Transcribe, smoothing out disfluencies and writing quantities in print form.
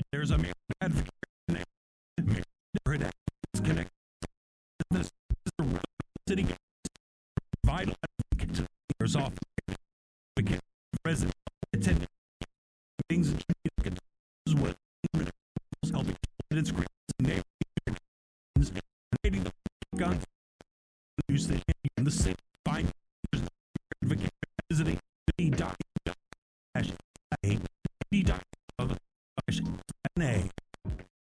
There's a advocate neighborhood connect business city vital advocate. There's often resident attendant meetings and as well helping its neighborhoods creating the gun use the same fine advocate visiting